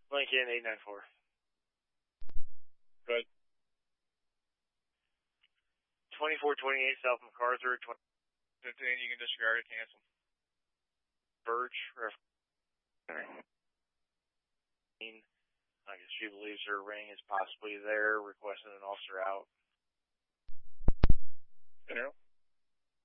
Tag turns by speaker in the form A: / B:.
A: Lincoln 894.
B: Good.
A: 2428 South MacArthur.
B: 15, you can disregard it, cancel.
A: Birch. I guess she believes her ring is possibly there, requesting an officer out.
B: General.